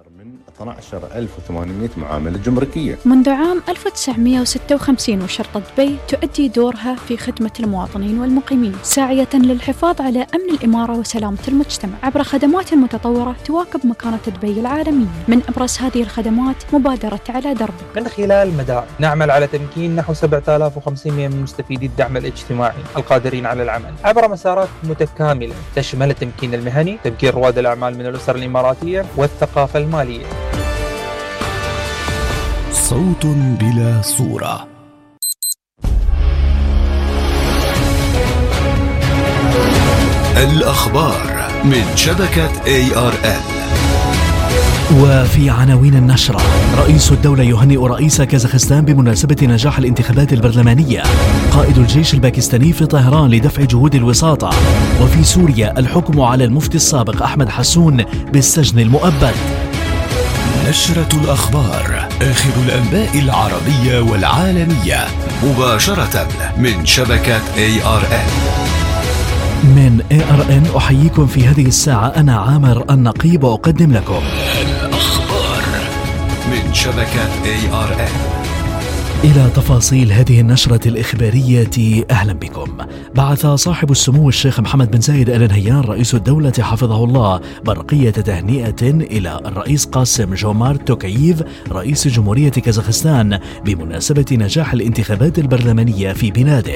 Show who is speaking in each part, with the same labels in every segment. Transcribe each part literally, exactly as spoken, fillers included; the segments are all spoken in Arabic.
Speaker 1: من اثني عشر ألف وثمانمائة معاملة جمركية
Speaker 2: منذ عام ألف وتسعمائة وستة وخمسين، وشرطة دبي تؤدي دورها في خدمة المواطنين والمقيمين، ساعية للحفاظ على أمن الإمارة وسلامة المجتمع عبر خدمات متطورة تواكب مكانة دبي العالمية. من أبرز هذه الخدمات مبادرة على درب.
Speaker 3: من خلال مدار نعمل على تمكين نحو سبعة آلاف وخمسمائة من مستفيدي الدعم الاجتماعي القادرين على العمل عبر مسارات متكاملة تشمل التمكين المهني، تمكين رواد الأعمال من الأسر الإماراتية، والثقافة المالية.
Speaker 4: صوت بلا صورة. الأخبار من شبكة إيه آر إل.
Speaker 5: وفي عناوين النشرة: رئيس الدولة يهنئ رئيس كازاخستان بمناسبة نجاح الانتخابات البرلمانية. قائد الجيش الباكستاني في طهران لدفع جهود الوساطة. وفي سوريا الحكم على المفتي السابق أحمد حسون بالسجن المؤبد.
Speaker 4: نشرة الأخبار، آخر الأنباء العربية والعالمية، مباشرة من شبكة إيه آر إل.
Speaker 5: من إيه آر إن أحييكم في هذه الساعة، أنا عامر النقيب، وأقدم لكم
Speaker 4: الأخبار من شبكة إيه آر إل.
Speaker 5: إلى تفاصيل هذه النشرة الإخبارية، أهلا بكم. بعث صاحب السمو الشيخ محمد بن زايد آل نهيان رئيس الدولة حفظه الله برقية تهنئة إلى الرئيس قاسم جومارت توكاييف رئيس جمهورية كازاخستان بمناسبة نجاح الانتخابات البرلمانية في بلاده.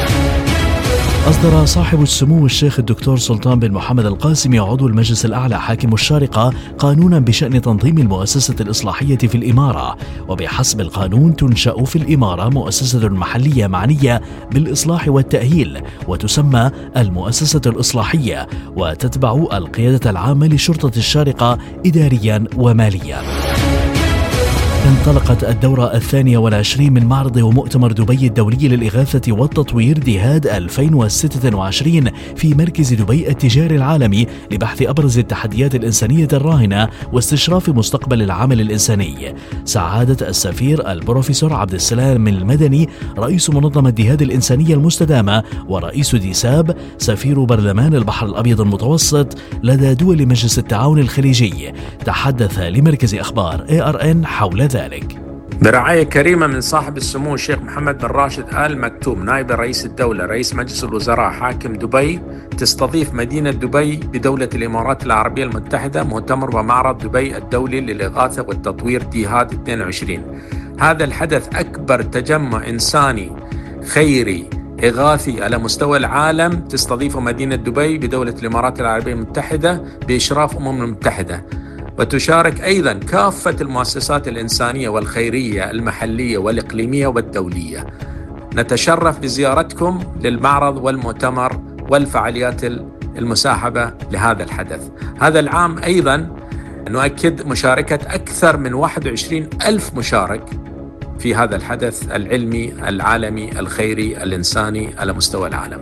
Speaker 5: أصدر صاحب السمو الشيخ الدكتور سلطان بن محمد القاسمي عضو المجلس الأعلى حاكم الشارقة قانونا بشأن تنظيم المؤسسة الإصلاحية في الإمارة، وبحسب القانون تنشأ في الإمارة مؤسسة محلية معنية بالإصلاح والتأهيل وتسمى المؤسسة الإصلاحية، وتتبع القيادة العامة لشرطة الشارقة إداريا وماليا. انطلقت الدورة الثانية والعشرين من معرض ومؤتمر دبي الدولي للإغاثة والتطوير ديهاد ألفين وستة وعشرين في مركز دبي التجاري العالمي لبحث أبرز التحديات الإنسانية الراهنة واستشراف مستقبل العمل الإنساني. سعادة السفير البروفيسور عبد السلام المدني رئيس منظمة ديهاد الإنسانية المستدامة ورئيس ديساب سفير برلمان البحر الأبيض المتوسط لدى دول مجلس التعاون الخليجي تحدث لمركز أخبار إيه آر إن حول ذلك.
Speaker 6: برعاية كريمة من صاحب السمو الشيخ محمد بن راشد آل مكتوم نائب رئيس الدولة رئيس مجلس الوزراء حاكم دبي، تستضيف مدينة دبي بدولة الإمارات العربية المتحدة مؤتمر ومعرض دبي الدولي للإغاثة والتطوير ديهاد اثنين وعشرين. هذا الحدث أكبر تجمع إنساني خيري إغاثي على مستوى العالم تستضيفه مدينة دبي بدولة الإمارات العربية المتحدة بإشراف أمم المتحدة، وتشارك أيضا كافة المؤسسات الإنسانية والخيرية المحلية والإقليمية والدولية. نتشرف بزيارتكم للمعرض والمؤتمر والفعاليات المساحبة لهذا الحدث. هذا العام أيضا نؤكد مشاركة أكثر من واحد وعشرين ألف مشارك في هذا الحدث العلمي العالمي الخيري الإنساني على مستوى العالم.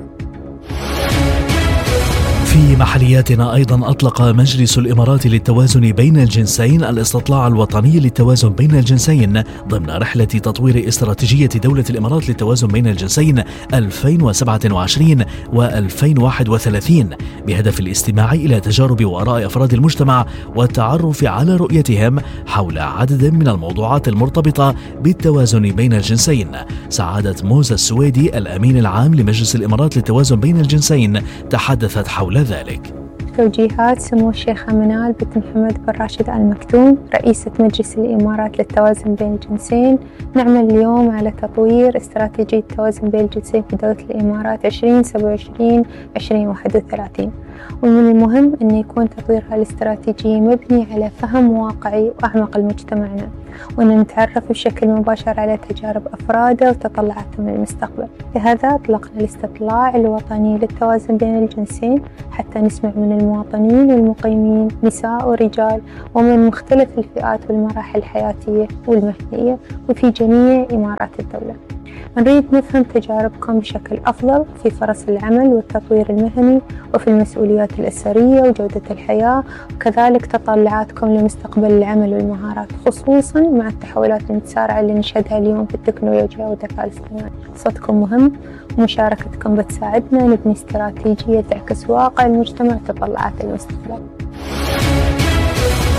Speaker 5: في محلياتنا أيضا أطلق مجلس الإمارات للتوازن بين الجنسين الاستطلاع الوطني للتوازن بين الجنسين ضمن رحلة تطوير استراتيجية دولة الإمارات للتوازن بين الجنسين ألفين وسبعة وعشرين وألفين وواحد وثلاثين بهدف الاستماع إلى تجارب وآراء أفراد المجتمع والتعرف على رؤيتهم حول عدد من الموضوعات المرتبطة بالتوازن بين الجنسين. سعادة موزة السويدي الأمين العام لمجلس الإمارات للتوازن بين الجنسين تحدثت حول ذلك.
Speaker 7: توجيهات سمو الشيخة منال بنت محمد بن راشد آل مكتوم رئيسة مجلس الإمارات للتوازن بين الجنسين، نعمل اليوم على تطوير استراتيجية التوازن بين الجنسين في دولة الإمارات عشرين سبعة وعشرين عشرين واحد وثلاثين، ومن المهم أن يكون تطويرها الاستراتيجي مبني على فهم واقعي وأعمق لمجتمعنا، وأن نتعرف بشكل مباشر على تجارب أفراده وتطلعاتهم للمستقبل. لهذا أطلقنا الاستطلاع الوطني للتوازن بين الجنسين حتى نسمع من المواطنين والمقيمين نساء ورجال ومن مختلف الفئات والمراحل الحياتية والمهنية وفي جميع إمارات الدولة. نريد نفهم تجاربكم بشكل أفضل في فرص العمل والتطوير المهني وفي المسؤوليات الأسرية وجودة الحياة، وكذلك تطلعاتكم لمستقبل العمل والمهارات، خصوصا مع التحولات المتسارعة اللي نشهدها اليوم في التكنولوجيا والذكاء الاصطناعي. صوتكم مهم ومشاركتكم بتساعدنا نبني استراتيجية تعكس واقع المجتمع وتطلعات المستقبل.
Speaker 5: النشرة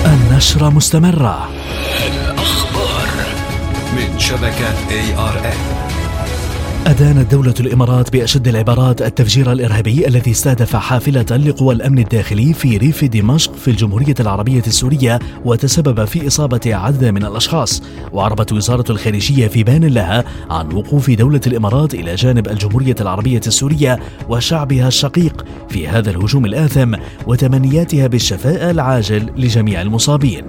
Speaker 5: النشرة مستمرة.
Speaker 4: الأخبار من شبكة إيه آر إن.
Speaker 5: أدانت دولة الإمارات بأشد العبارات التفجير الإرهابي الذي استهدف حافلة لقوى الأمن الداخلي في ريف دمشق في الجمهورية العربية السورية وتسبب في إصابة عدد من الأشخاص. وأعربت وزارة الخارجية في بيان لها عن وقوف دولة الإمارات إلى جانب الجمهورية العربية السورية وشعبها الشقيق في هذا الهجوم الآثم وتمنياتها بالشفاء العاجل لجميع المصابين.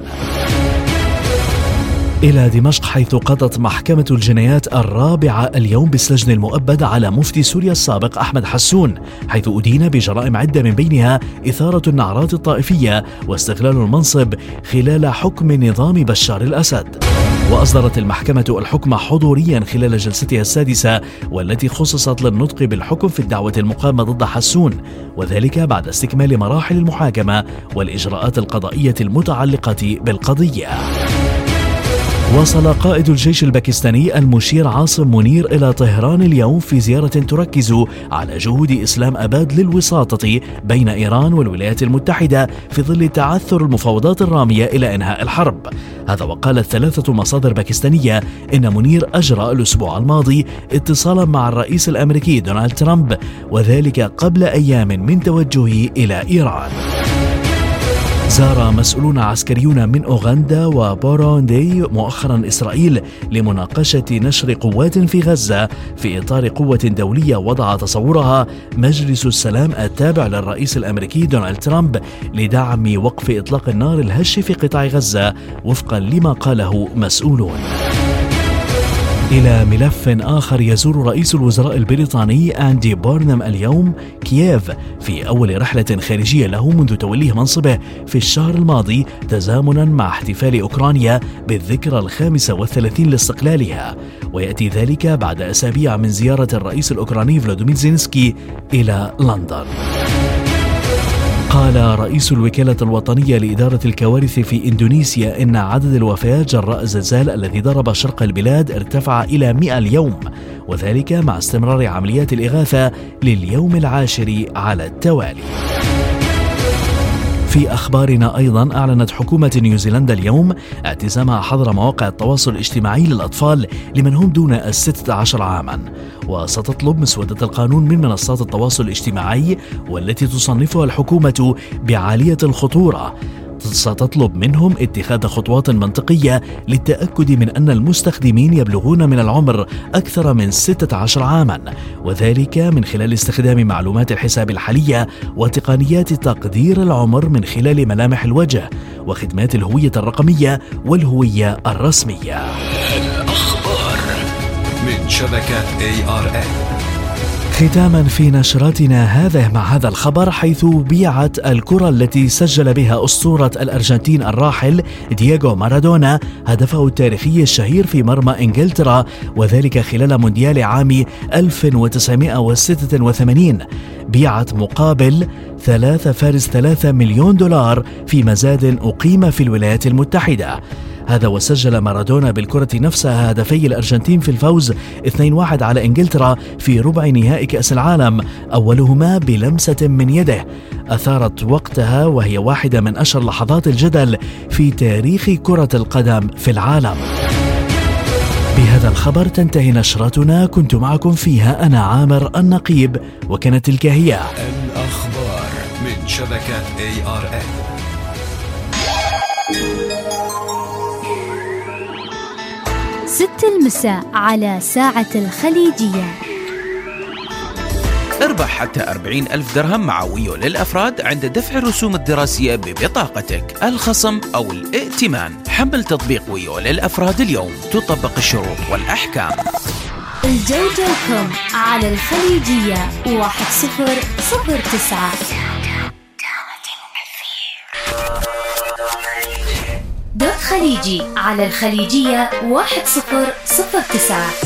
Speaker 5: إلى دمشق، حيث قضت محكمة الجنايات الرابعة اليوم بالسجن المؤبد على مفتي سوريا السابق أحمد حسون، حيث أدين بجرائم عدة من بينها إثارة النعرات الطائفية واستغلال المنصب خلال حكم نظام بشار الأسد. وأصدرت المحكمة الحكم حضوريا خلال جلستها السادسة والتي خصصت للنطق بالحكم في الدعوة المقامة ضد حسون، وذلك بعد استكمال مراحل المحاكمة والإجراءات القضائية المتعلقة بالقضية. وصل قائد الجيش الباكستاني المشير عاصم منير إلى طهران اليوم في زيارة تركز على جهود إسلام أباد للوساطة بين إيران والولايات المتحدة في ظل تعثر المفاوضات الرامية إلى إنهاء الحرب. هذا وقالت ثلاثة مصادر باكستانية إن منير أجرى الأسبوع الماضي اتصالا مع الرئيس الأمريكي دونالد ترامب، وذلك قبل أيام من توجهه إلى إيران. زار مسؤولون عسكريون من أوغندا وبوروندي مؤخرا إسرائيل لمناقشة نشر قوات في غزة في إطار قوة دولية وضع تصورها مجلس السلام التابع للرئيس الأمريكي دونالد ترامب لدعم وقف إطلاق النار الهش في قطاع غزة وفقا لما قاله مسؤولون. إلى ملف آخر، يزور رئيس الوزراء البريطاني أندي بورنهام اليوم كييف في أول رحلة خارجية له منذ توليه منصبه في الشهر الماضي تزامنا مع احتفال أوكرانيا بالذكرى الخامسة والثلاثين لاستقلالها، ويأتي ذلك بعد أسابيع من زيارة الرئيس الأوكراني فلاديمير زيلينسكي إلى لندن. قال رئيس الوكالة الوطنية لإدارة الكوارث في إندونيسيا إن عدد الوفيات جراء الزلزال الذي ضرب شرق البلاد ارتفع إلى مئة اليوم، وذلك مع استمرار عمليات الإغاثة لليوم العاشر على التوالي. في أخبارنا أيضا، أعلنت حكومة نيوزيلندا اليوم اعتزامها حظر مواقع التواصل الاجتماعي للأطفال لمن هم دون الستة عشر عاما، وستطلب مسودة القانون من منصات التواصل الاجتماعي والتي تصنفها الحكومة بعالية الخطورة. ستطلب منهم اتخاذ خطوات منطقية للتأكد من أن المستخدمين يبلغون من العمر أكثر من ستة عشر عاما، وذلك من خلال استخدام معلومات الحساب الحالية وتقنيات تقدير العمر من خلال ملامح الوجه وخدمات الهوية الرقمية والهوية الرسمية.
Speaker 4: الأخبار من شبكة إيه آر إن.
Speaker 5: ختاما في نشرتنا هذا مع هذا الخبر، حيث بيعت الكرة التي سجل بها أسطورة الأرجنتين الراحل دييغو مارادونا هدفه التاريخي الشهير في مرمى إنجلترا، وذلك خلال مونديال عام ألف وتسعمائة وستة وثمانين، بيعت مقابل ثلاثة فاصلة ثلاثة مليون دولار في مزاد أقيم في الولايات المتحدة. هذا وسجل مارادونا بالكرة نفسها هدفي الأرجنتين في الفوز اثنين واحد على إنجلترا في ربع نهائي كأس العالم، أولهما بلمسة من يده أثارت وقتها، وهي واحدة من أشهر لحظات الجدل في تاريخ كرة القدم في العالم. بهذا الخبر تنتهي نشرتنا، كنت معكم فيها أنا عامر النقيب، وكانت تلك هي
Speaker 4: الأخبار من شبكة إيه آر إن.
Speaker 8: ست المساء على ساعة الخليجية.
Speaker 9: اربح حتى أربعين ألف درهم مع ويو للأفراد عند دفع الرسوم الدراسية ببطاقتك، الخصم أو الائتمان. حمل تطبيق ويو للأفراد اليوم، تطبق الشروط والأحكام.
Speaker 8: الجوجو.كوم على الخليجية واحد صفر صفر تسعة. دوت خليجي على الخليجية واحد صفر صفر تسعة.